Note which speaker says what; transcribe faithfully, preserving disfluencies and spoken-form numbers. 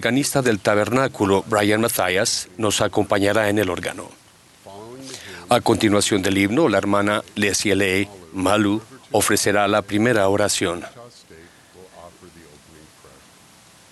Speaker 1: organista del tabernáculo, Brian Mathias, nos acompañará en el órgano. A continuación del himno, la hermana Leslie Malu ofrecerá la primera oración.